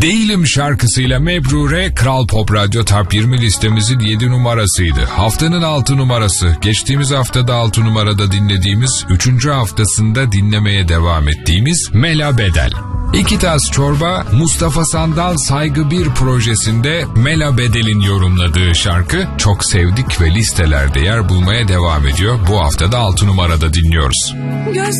Değilim şarkısıyla Mebrure, Kral Pop Radyo Top 20 listemizin 7 numarasıydı. Haftanın 6 numarası. Geçtiğimiz haftada 6 numarada dinlediğimiz, 3. haftasında dinlemeye devam ettiğimiz Mela Bedel. İki Tas Çorba, Mustafa Sandal Saygı 1 projesinde Mela Bedel'in yorumladığı şarkı çok sevdik ve listelerde yer bulmaya devam ediyor. Bu haftada 6 numarada dinliyoruz.